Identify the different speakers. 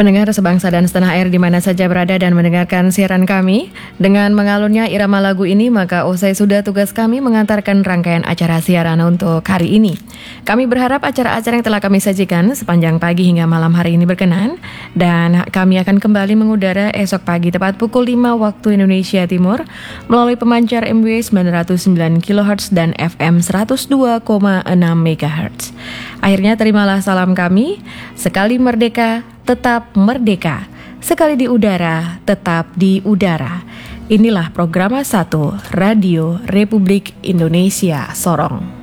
Speaker 1: Pendengar sebangsa dan setanah air di mana saja berada dan mendengarkan siaran kami, dengan mengalunnya irama lagu ini maka usai sudah tugas kami mengantarkan rangkaian acara siaran untuk hari ini. Kami berharap acara-acara yang telah kami sajikan sepanjang pagi hingga malam hari ini berkenan, dan kami akan kembali mengudara esok pagi tepat pukul 5 waktu Indonesia Timur melalui pemancar MW 909 kHz dan FM 102,6 MHz. Akhirnya terimalah salam kami, sekali merdeka tetap merdeka, sekali di udara, tetap di udara. Inilah Programa 1 Radio Republik Indonesia Sorong.